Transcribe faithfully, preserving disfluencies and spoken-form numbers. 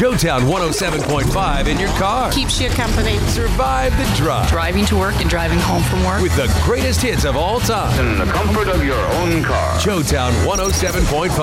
Joetown one oh seven point five in your car. Keeps you company. Survive the drive. Driving to work and driving home from work. With the greatest hits of all time. In the comfort of your own car. Joetown one oh seven point five.